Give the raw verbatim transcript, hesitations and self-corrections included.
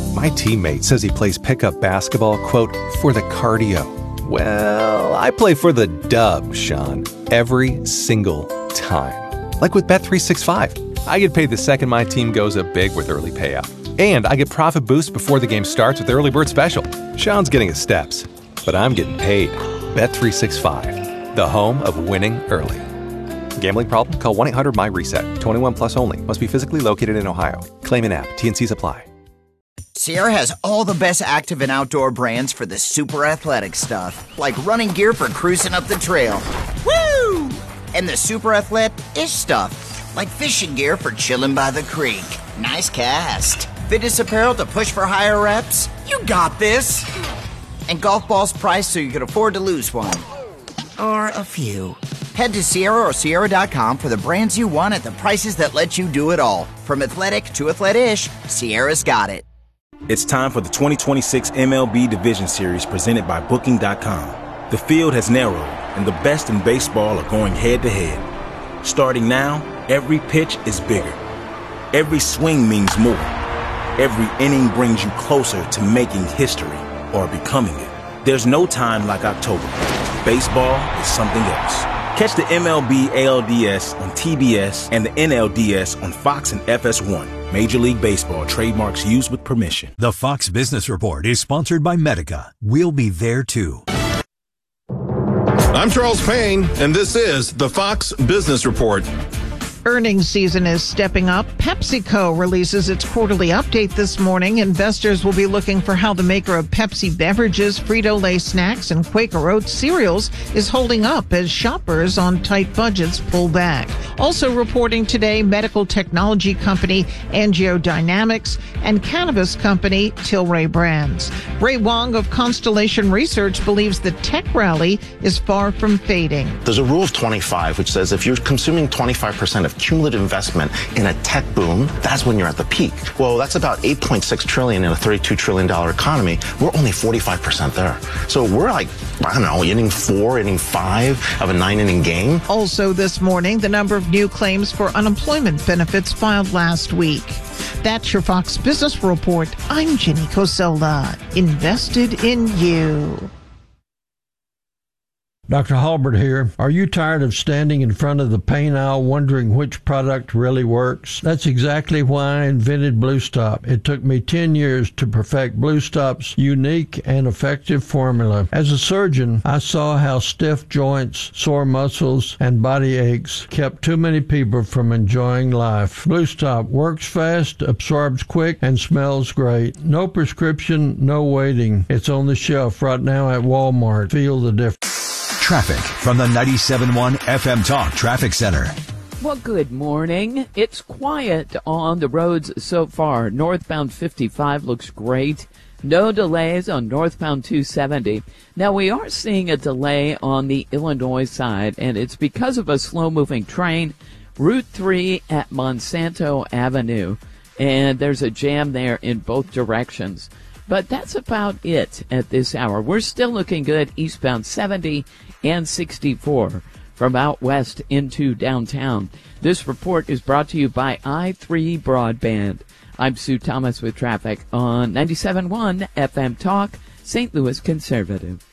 My teammate says he plays pickup basketball, quote, for the cardio. Well, I play for the dub, Sean, every single time. Like with Bet three sixty-five. I get paid the second my team goes up big with early payout. And I get profit boost before the game starts with the early bird special. Sean's getting his steps, but I'm getting paid. Bet three sixty-five, the home of winning early. Gambling problem? Call one eight hundred M Y reset. twenty-one plus only. Must be physically located in Ohio. Claim in app. T and C's apply. Sierra has all the best active and outdoor brands for the super athletic stuff, like running gear for cruising up the trail. Woo! And the super athletic-ish stuff, like fishing gear for chilling by the creek. Nice cast. Fitness apparel to push for higher reps. You got this. And golf balls priced so you can afford to lose one. Or a few. Head to Sierra or Sierra dot com for the brands you want at the prices that let you do it all. From athletic to athletic-ish, Sierra's got it. It's time for the twenty twenty-six M L B Division Series presented by Booking dot com. The field has narrowed, and the best in baseball are going head-to-head. Starting now, every pitch is bigger. Every swing means more. Every inning brings you closer to making history or becoming it. There's no time like October. Baseball is something else. Catch the M L B A L D S on T B S and the N L D S on Fox and F S one. Major League Baseball trademarks used with permission. The Fox Business Report is sponsored by Medica. We'll be there too. I'm Charles Payne, and this is the Fox Business Report. Earnings season is stepping up. PepsiCo releases its quarterly update this morning. Investors will be looking for how the maker of Pepsi beverages, Frito-Lay snacks, and Quaker Oats cereals is holding up as shoppers on tight budgets pull back. Also reporting today, medical technology company AngioDynamics and cannabis company Tilray Brands. Ray Wong of Constellation Research believes the tech rally is far from fading. There's a rule of twenty-five, which says if you're consuming twenty-five percent of cumulative investment in a tech boom, that's when you're at the peak. Well, that's about eight point six trillion dollars in a thirty-two trillion dollars economy. We're only forty-five percent there. So we're like, I don't know, inning four, inning five of a nine-inning game. Also this morning, the number of new claims for unemployment benefits filed last week. That's your Fox Business Report. I'm Jenny Coselda. Invested in you. Doctor Halbert here. Are you tired of standing in front of the pain aisle wondering which product really works? That's exactly why I invented Blue Stop. It took me ten years to perfect Blue Stop's unique and effective formula. As a surgeon, I saw how stiff joints, sore muscles, and body aches kept too many people from enjoying life. Blue Stop works fast, absorbs quick, and smells great. No prescription, no waiting. It's on the shelf right now at Walmart. Feel the difference. Traffic from the ninety-seven point one F M Talk Traffic Center. Well, good morning. It's quiet on the roads so far. Northbound fifty-five looks great. No delays on northbound two seventy. Now, we are seeing a delay on the Illinois side, and it's because of a slow-moving train. Route three at Monsanto Avenue, and there's a jam there in both directions. But that's about it at this hour. We're still looking good eastbound seventy and sixty-four from out west into downtown. This report is brought to you by I three Broadband. I'm Sue Thomas with traffic on ninety-seven point one F M Talk, Saint Louis Conservative.